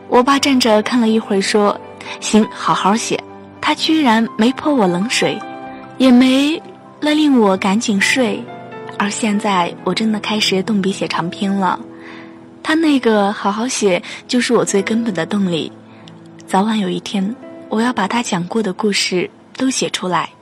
我爸站着看了一会儿说，行，好好写。他居然没泼我冷水，也没勒令我赶紧睡。而现在我真的开始动笔写长篇了，他那个好好写就是我最根本的动力。早晚有一天，我要把他讲过的故事都写出来。